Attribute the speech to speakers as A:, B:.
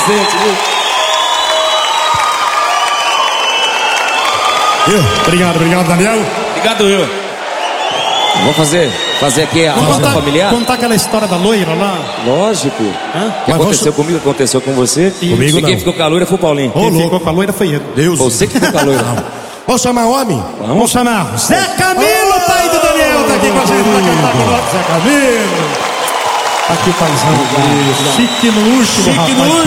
A: presente, viu?
B: Obrigado, Daniel.
A: Obrigado, eu. Vamos fazer aqui a roda familiar?
B: Contar aquela história da loira lá.
A: Lógico. O que aconteceu comigo, aconteceu com você.
B: Comigo
A: e quem
B: não.
A: ficou com a loira foi o Paulinho.
B: Quem ficou com a loira foi ele. Deus.
A: Você que ficou com a loira.
B: Vamos chamar o homem?
A: Vamos
B: chamar Zé Camilo, pai do Daniel, tá aqui com a gente pra cantar com nós. Zé Camilo. Aqui, paizão. Chique no último, rapaz.